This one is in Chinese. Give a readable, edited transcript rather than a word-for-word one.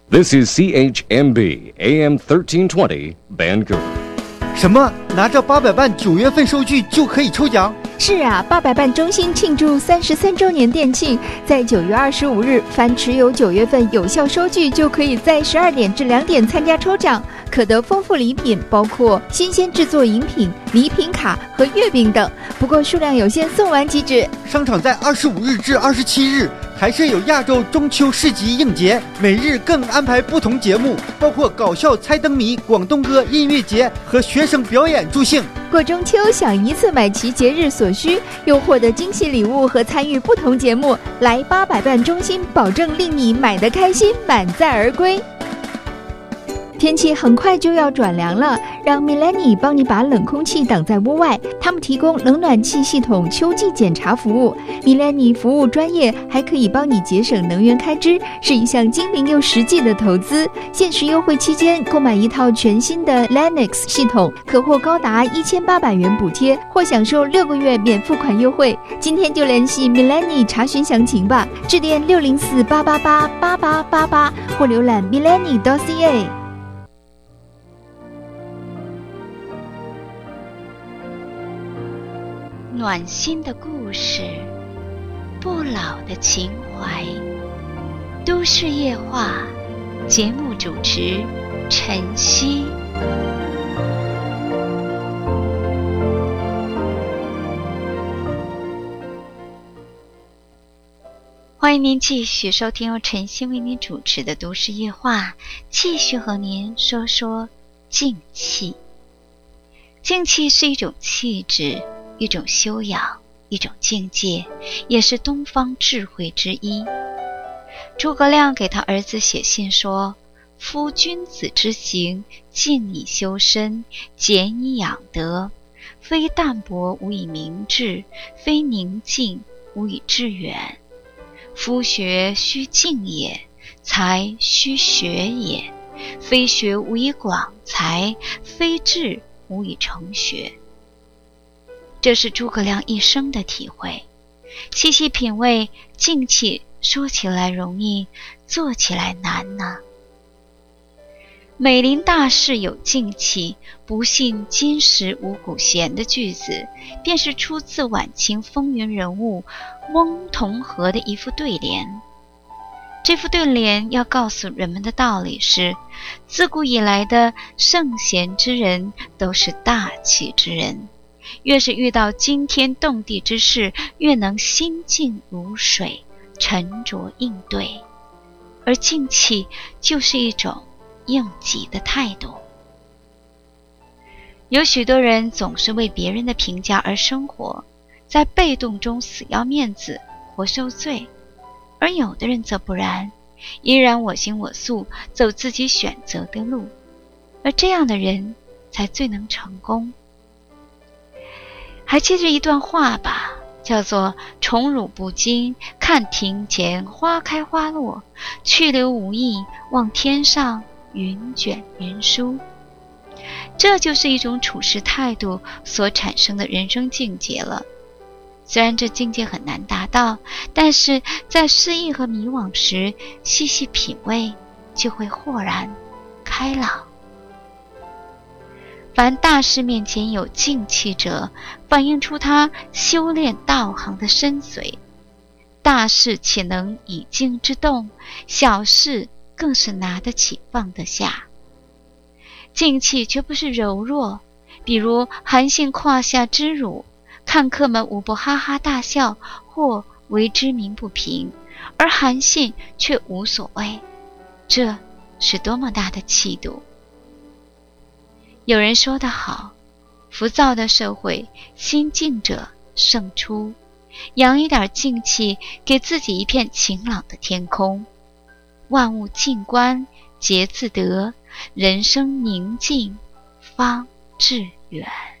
This is CHMB AM 1320 Vancouver。 什么？拿着800万9月份收据就可以抽奖？ 是啊，800万中心庆祝33周年店庆，在9月25日，凡持有9月份有效收据，就可以在12点至2点参加抽奖，可得丰富礼品，包括新鲜制作饮品、礼品卡和月饼等。不过数量有限，送完即止。 商场在25日至27日还设有亚洲中秋市集应节，每日更安排不同节目，包括搞笑猜灯谜、广东歌音乐节和学生表演助兴。 过中秋想一次买齐节日所需，又获得惊喜礼物和参与不同节目，来800万中心，保证令你买得开心，满载而归。天气很快就要转凉了，让 Milani 帮你把冷空气挡在屋外。他们提供冷暖气系统秋季检查服务。Milani 服务专业，还可以帮你节省能源开支，是一项精明又实际的投资。限时优惠期间，购买一套全新的 Lennox 系统，可获高达1800元补贴，或享受6个月免付款优惠。今天就联系 Milani 查询详情吧，致电604-888-8888或浏览 milani.ca。 暖心的故事，不老的情怀。都市夜话，节目主持晨曦。欢迎您继续收听由晨曦为您主持的都市夜话，继续和您说说静气。静气是一种气质，一种修养，一种境界，也是东方智慧之一。诸葛亮给他儿子写信说：夫君子之行，静以修身，俭以养德，非淡泊无以明志，非宁静无以致远。夫学须静也，才须学也，非学无以广才，非志无以成学。这是诸葛亮一生的体会。细细品味，静气说起来容易，做起来难呐。美林大事有静气，不信今时无古贤的句子，便是出自晚清风云人物翁同龢的一副对联。这副对联要告诉人们的道理是：自古以来的圣贤之人都是大气之人，越是遇到惊天动地之事，越能心静如水，沉着应对。而静气就是一种应急的态度。有许多人总是为别人的评价而生活，在被动中死要面子，活受罪；而有的人则不然，依然我行我素，走自己选择的路，而这样的人才最能成功。还记着一段话吧，叫做宠辱不惊，看庭前花开花落，去留无意，望天上云卷云舒。这就是一种处事态度所产生的人生境界了。虽然这境界很难达到，但是在失意和迷惘时，细细品味，就会豁然开朗。凡大事面前有静气者，反映出他修炼道行的深邃。大事岂能以静制动，小事更是拿得起放得下。静气却不是柔弱，比如韩信胯下之辱，看客们无不哈哈大笑，或为之鸣不平，而韩信却无所谓，这是多么大的气度。有人说得好，浮躁的社会，心静者胜出。养一点静气，给自己一片晴朗的天空。万物静观，皆自得，人生宁静方致远。